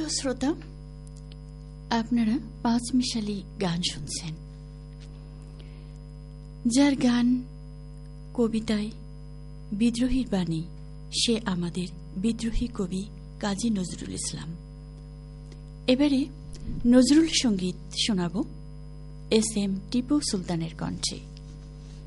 প্রিয় শ্রোতা, আপনারা পাঁচমিশালি গান শুনছেন, যার গান কবিতায় বিদ্রোহীর বাণী, সে আমাদের বিদ্রোহী কবি কাজী নজরুল ইসলাম। এবারে নজরুল সঙ্গীত শোনাব এস এম টিপু সুলতানের কণ্ঠে।